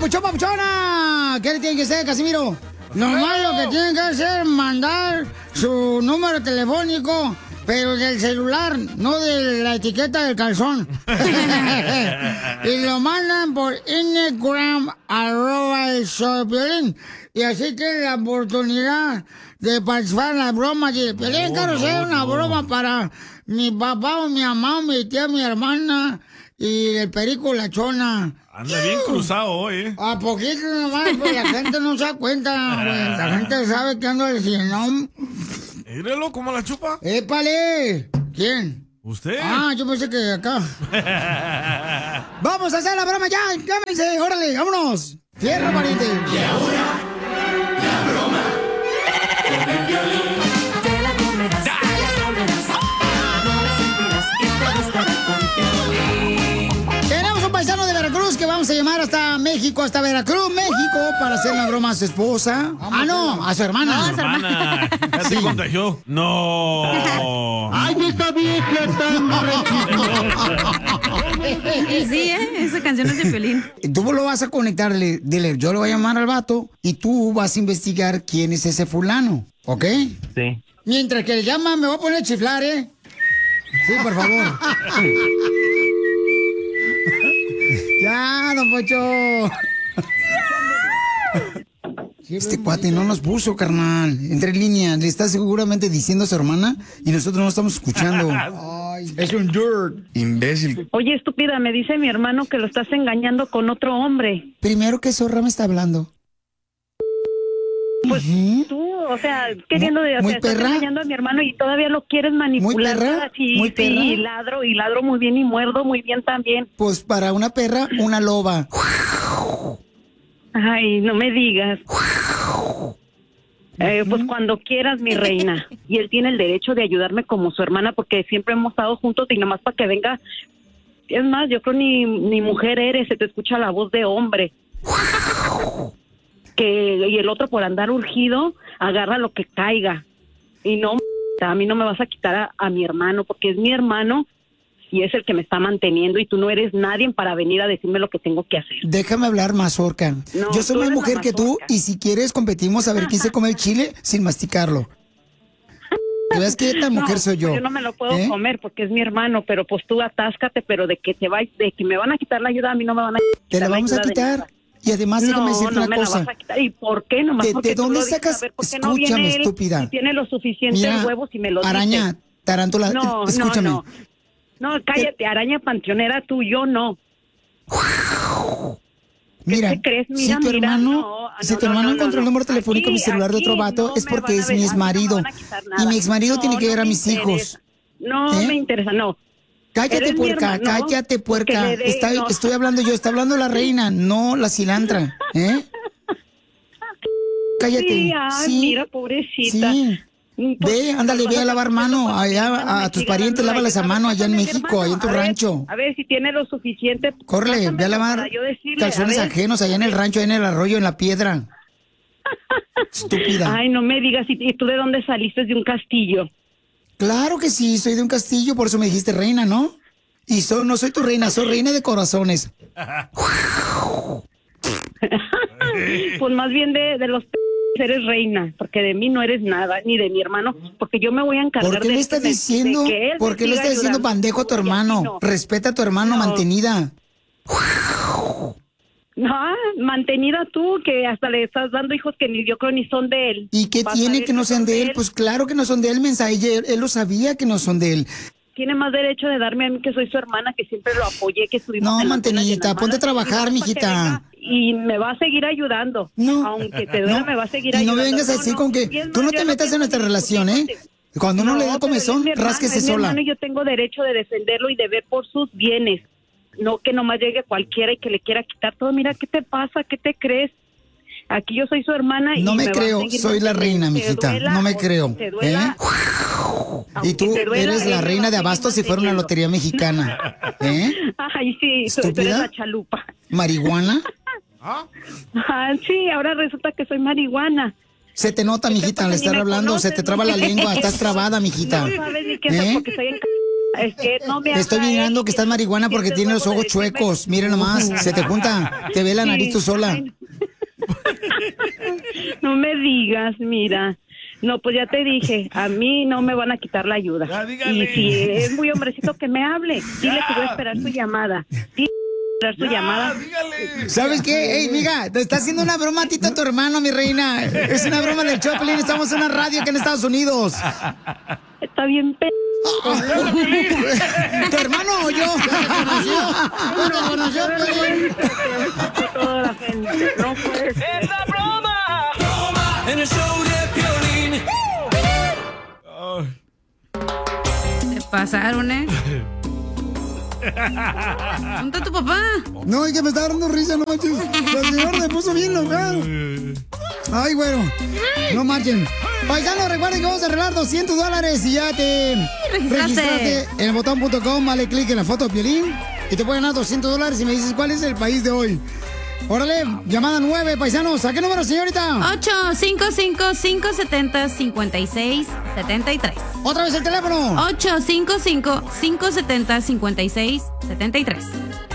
papuchón, papuchona! ¿Qué le tienen que hacer, Casimiro? Nomás lo que tienen que hacer es mandar su número telefónico, pero del celular, no de la etiqueta del calzón. Y lo mandan por Instagram, @el_show_de_Piolín. Y así tienen la oportunidad de participar en las bromas. Y Piolín, quiero hacer una broma para mi papá o mi mamá, mi tía, mi hermana y el perico la chona. Anda bien cruzado hoy, ¿eh? A poquito nomás, pues la gente no se da cuenta, güey. La gente sabe que ando diciendo. Mírelo, ¿cómo la chupa? ¡Épale! ¿Quién? ¿Usted? Ah, yo pensé que acá. ¡Vamos a hacer la broma ya! ¡Llámense! ¡Órale! ¡Vámonos! ¡Fierro, pariente! Y ahora, la broma con el Piolín. Te la comerás, te la comerás. No la sentirás y te gustará con Piolín. Tenemos un paisano de Veracruz que vamos a llamar hasta México, hasta Veracruz, México, para hacer la broma a su esposa. No, a su hermana. No, a su hermana. Ya se contagió. No. ¡Ay, esta vieja tan Sí, esa canción es de Piolín. Tú lo vas a conectar, dile, yo le voy a llamar al vato y tú vas a investigar quién es ese fulano, ¿ok? Sí. Mientras que le llama, me voy a poner a chiflar, ¿eh? Sí, por favor. Ya, don Pocho. Este cuate no nos puso, carnal. Entre líneas, le está seguramente diciendo a su hermana y nosotros no estamos escuchando. Ay, es un dirt. Imbécil. Oye, estúpida, me dice mi hermano que lo estás engañando con otro hombre. Primero, ¿qué zorra me está hablando? Pues tú, o sea, queriendo de, o sea, estás engañando a mi hermano y todavía lo quieres manipular. ¿Muy perra? Sí, ¿Muy perra? sí, y ladro muy bien y muerdo muy bien también. Pues para una perra, una loba. Ay, no me digas. Pues cuando quieras, mi reina. Y él tiene el derecho de ayudarme como su hermana porque siempre hemos estado juntos y nomás para que venga. Es más, yo creo ni mujer eres, se te escucha la voz de hombre. Y el otro por andar urgido, agarra lo que caiga. Y no, a mí no me vas a quitar a mi hermano porque es mi hermano y es el que me está manteniendo y tú no eres nadie para venir a decirme lo que tengo que hacer. Déjame hablar, mazorca. No, yo soy tú más eres mujer la que tú y si quieres competimos a ver quién se come el chile sin masticarlo. ¿Ves qué tan mujer soy yo? Yo no me lo puedo comer porque es mi hermano, pero pues tú atáscate, pero de que me van a quitar la ayuda, a mí no me van a quitar. Te la vamos a quitar. Y además, déjame decirte una me cosa. La vas a quitar. ¿Y por qué? Nomás porque ¿De dónde tú lo dices, sacas? a ver, ¿por qué Escúchame, no viene él? estúpida. Si tiene los suficientes Mira, huevos y me lo araña, dice. tarántula, escúchame. No, cállate, araña panteonera, tú, yo no. Mira, ¿Qué crees? Mira, si tu mira, hermano, tu hermano encontró el número telefónico en mi celular de otro vato, es porque es mi exmarido. Y mi exmarido tiene que ver a mis hijos. No me interesa, no. Cállate, Eres mi puerca, hermano, cállate, puerca. Estoy hablando yo, está hablando la reina, no la cilantra, ¿eh? Cállate. Sí, ay, mira, pobrecita. Sí. Ve, ándale, ve a lavar mano allá a tus parientes, lávales a mano allá en México, allá en tu rancho. A ver si tiene lo suficiente. Córrele, ve a lavar calzones ajenos allá en el rancho, allá en el arroyo, en la piedra. Estúpida. Ay, no me digas, ¿y tú de dónde saliste? De un castillo. Claro que sí, soy de un castillo, por eso me dijiste reina, ¿no? Y no soy tu reina, soy reina de corazones. Pues más bien de los eres reina, porque de mí no eres nada, ni de mi hermano, porque yo me voy a encargar de... ¿Por qué le estás diciendo? ¿Por qué le estás diciendo bandejo a tu hermano? Respeta a tu hermano, mantenida. No, mantenida tú, que hasta le estás dando hijos que ni yo creo ni son de él. ¿Y qué tiene que no sean de él? Pues claro que no son de él, mensaje. Él lo sabía que no son de él. Tiene más derecho de darme a mí que soy su hermana, que siempre lo apoyé, que estuvimos... No, mantenidita, ponte a trabajar, mijita. Y me va a seguir ayudando. No. Aunque te duela, me va a seguir ayudando. Y no me vengas a decir con que... Tú no te metas en nuestra relación, ¿eh? Cuando uno le da comezón, rásquese sola. Y yo tengo derecho de defenderlo y de ver por sus bienes. No que nomás llegue cualquiera y que le quiera quitar todo. Mira, ¿qué te pasa? ¿Qué te crees? Aquí yo soy su hermana y no me creo, soy la reina, mijita. No me creo. ¿Eh? Y tú eres la reina de Abasto si fuera una lotería mexicana. ¿Eh? Ay, sí, tú eres la chalupa. ¿Marihuana? Sí, ahora resulta que soy marihuana. Se te nota, mijita, al estar hablando, se te traba la lengua, estás trabada, mijita. No sabes ni qué es porque estoy en Es que no me Te estoy habla mirando él, que estás marihuana porque siente tienes los huevo de ojos decirme- chuecos. Mira nomás, se te junta, te ve la nariz tú sola. Ay, no me digas, mira. No, pues ya te dije, a mí no me van a quitar la ayuda. Ya, dígale. Y si es muy hombrecito que me hable, dile que voy a esperar su llamada. Dile que voy a esperar su llamada. Dígale. ¿Sabes qué? Ey, mija, te está haciendo una broma a ti, a tu hermano, mi reina. Es una broma del Choplin, estamos en una radio aquí en Estados Unidos. Está bien ¿Tu hermano o yo? ¿Lo conoció? toda la gente. No puede ser. ¡Es la broma! En el show de Piolín. Se pasaron, ¿eh? ¿Dónde está tu papá? No, es que me está dando risa, no manches. La señora me puso bien loca. Ay, bueno, no marchen. Paisanos, recuerden que vamos a arreglar $200 y ya te registraste en el botón.com. Dale clic en la foto de Piolín y te pueden ganar $200 y me dices cuál es el país de hoy. Órale, llamada 9, paisanos. ¿A qué número, señorita? 855-570-5673. Otra vez el teléfono. 855-570-5673.